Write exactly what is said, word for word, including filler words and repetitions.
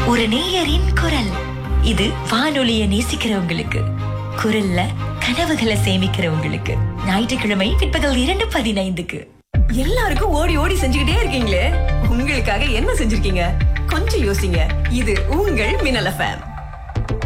ஒரு நேயரின் குரல். இது வானொலியை நேசிக்கிறவங்களுக்கு, குரல்ல கனவுகளை சேமிக்கிறவங்களுக்கு. ஞாயிற்றுக்கிழமை பிற்பகல் இரண்டு பதினைந்துக்கு. எல்லாருக்கும் ஓடி ஓடி செஞ்சுக்கிட்டே இருக்கீங்களே, உங்களுக்காக என்ன செஞ்சிருக்கீங்க? கொஞ்சம் யோசிங்க. இது உங்கள் மின்னல் எஃப்எம்.